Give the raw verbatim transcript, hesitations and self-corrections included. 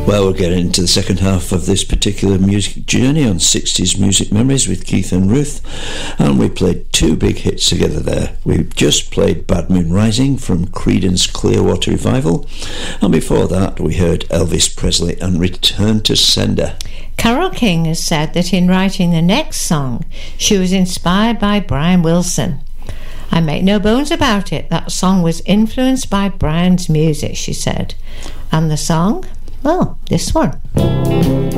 Well, we're getting into the second half of this particular music journey on sixties Music Memories with Keith and Ruth, and we played two big hits together there. We just played Bad Moon Rising from Creedence Clearwater Revival, and before that we heard Elvis Presley and Return to Sender. Carole King has said that in writing the next song she was inspired by Brian Wilson. I make no bones about it, that song was influenced by Brian's music, she said. And the song? Well, this one.